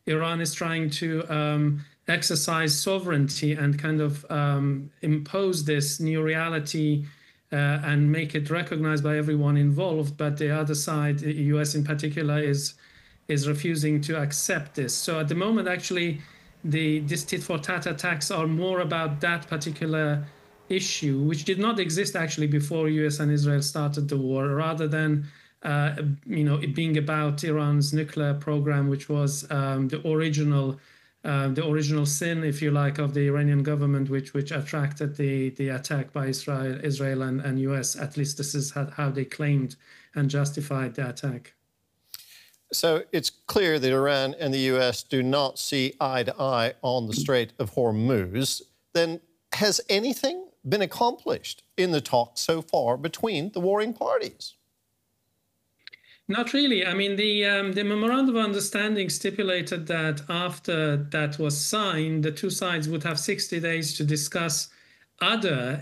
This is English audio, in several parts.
Iran is trying to exercise sovereignty and kind of impose this new reality and make it recognized by everyone involved. But the other side, the US in particular, is refusing to accept this. So at the moment, actually, these tit for tat attacks are more about that particular issue, which did not exist actually before US and Israel started the war, rather than it being about Iran's nuclear program, which was the original sin, if you like, of the Iranian government, which attracted the attack by Israel and US. At least this is how they claimed and justified the attack. So it's clear that Iran and the US do not see eye to eye on the Strait of Hormuz. Then has anything been accomplished in the talks so far between the warring parties? Not really. I mean, the memorandum of understanding stipulated that after that was signed, the two sides would have 60 days to discuss other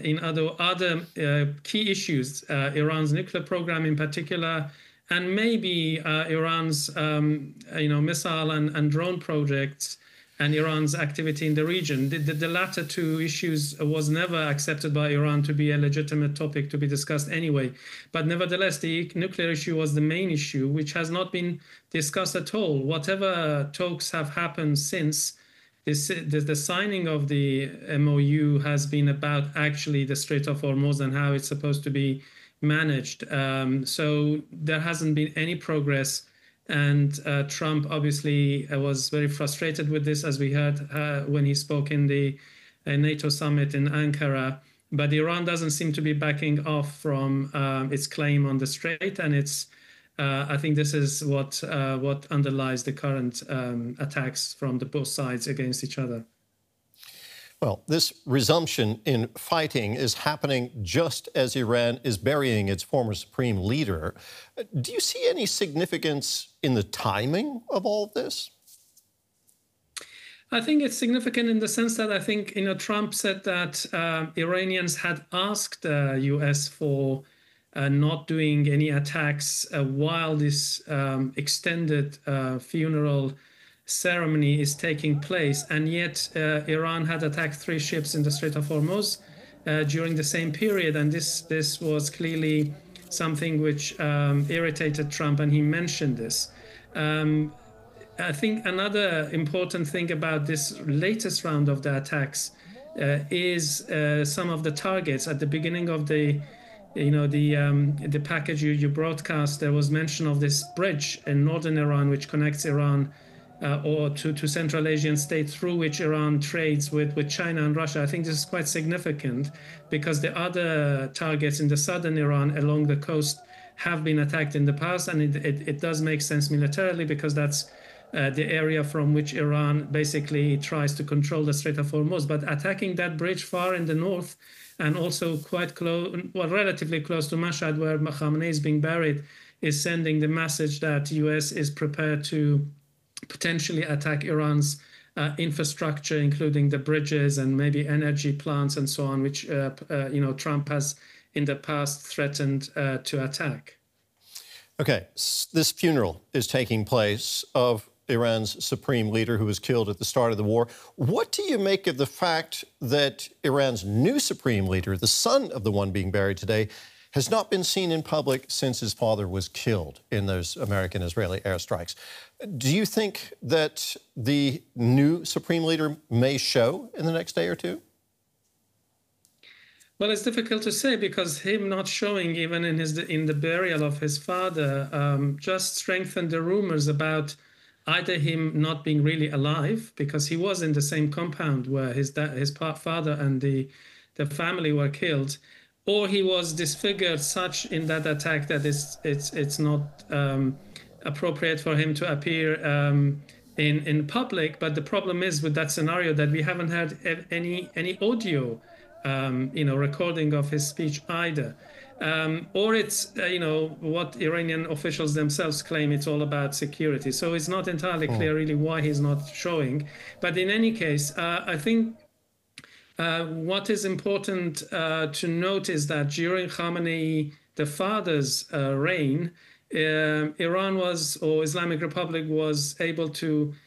key issues, Iran's nuclear program in particular, and maybe Iran's missile and drone projects, and Iran's activity in the region. The latter two issues was never accepted by Iran to be a legitimate topic to be discussed anyway. But nevertheless, the nuclear issue was the main issue, which has not been discussed at all. Whatever talks have happened since the signing of the MOU has been about actually the Strait of Hormuz and how it's supposed to be managed. So there hasn't been any progress. And Trump obviously was very frustrated with this, as we heard when he spoke in the NATO summit in Ankara. But Iran doesn't seem to be backing off from its claim on the strait, and I think this is what underlies the current attacks from both sides against each other. Well, this resumption in fighting is happening just as Iran is burying its former supreme leader. Do you see any significance in the timing of all of this? I think it's significant in the sense that I think, Trump said that Iranians had asked the US for not doing any attacks while this extended funeral ceremony is taking place, and yet Iran had attacked 3 ships in the Strait of Hormuz during the same period, and this was clearly something which irritated Trump, and he mentioned this. I think another important thing about this latest round of the attacks is some of the targets. At the beginning of the package you broadcast, there was mention of this bridge in northern Iran which connects Iran or to Central Asian states through which Iran trades with China and Russia. I think this is quite significant because the other targets in the southern Iran along the coast have been attacked in the past, and it does make sense militarily because that's the area from which Iran basically tries to control the Strait of Hormuz. But attacking that bridge far in the north and also quite close, well, relatively close to Mashhad, where Khamenei is being buried, is sending the message that the US is prepared to potentially attack Iran's infrastructure, including the bridges and maybe energy plants and so on, which Trump has in the past threatened to attack. Okay, this funeral is taking place of Iran's supreme leader who was killed at the start of the war. What do you make of the fact that Iran's new supreme leader, the son of the one being buried today, has not been seen in public since his father was killed in those American-Israeli airstrikes? Do you think that the new supreme leader may show in the next day or two? Well, it's difficult to say because him not showing even in the burial of his father just strengthened the rumors about either him not being really alive, because he was in the same compound where his father and the family were killed, or he was disfigured such in that attack that it's not appropriate for him to appear in public. But the problem is with that scenario that we haven't had any audio recording of his speech either. Or it's, what Iranian officials themselves claim, it's all about security. So it's not entirely clear really why he's not showing. But in any case, I think what is important to note is that during Khamenei, the father's reign, Iran or Islamic Republic was able to